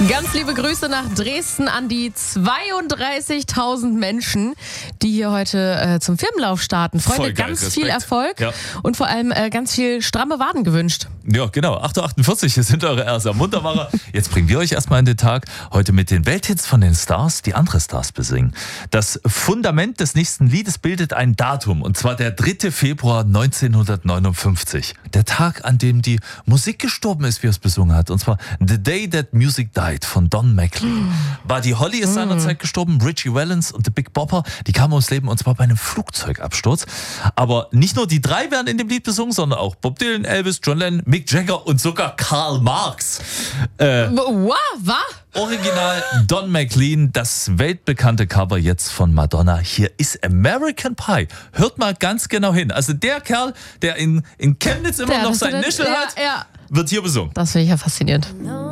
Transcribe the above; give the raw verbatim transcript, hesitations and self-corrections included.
Ganz liebe Grüße nach Dresden an die zweiunddreißigtausend Menschen, die hier heute äh, zum Firmenlauf starten. Freunde, Voll geil, ganz Respekt. viel Erfolg Ja. und vor allem äh, ganz viel stramme Waden gewünscht. Ja, genau. acht Uhr achtundvierzig, hier sind eure ersten Muntermacher. Jetzt bringen wir euch erstmal in den Tag. Heute mit den Welthits von den Stars, die andere Stars besingen. Das Fundament des nächsten Liedes bildet ein Datum, und zwar der dritte Februar neunzehnhundertneunundfünfzig. Der Tag, an dem die Musik gestorben ist, wie er es besungen hat. Und zwar The Day That Music Died von Don McLean. Buddy Holly ist seinerzeit gestorben, Richie Valens und The Big Bopper, die kamen ums Leben, und zwar bei einem Flugzeugabsturz. Aber nicht nur die drei werden in dem Lied besungen, sondern auch Bob Dylan, Elvis, John Lennon, Mick Jagger und sogar Karl Marx. Äh, Wow, was? Original Don McLean, das weltbekannte Cover jetzt von Madonna. Hier ist American Pie. Hört mal ganz genau hin. Also der Kerl, der in, in Chemnitz immer Der, noch das sein ist- Nischel ja, hat, ja. wird hier besungen. Das finde ich ja faszinierend. No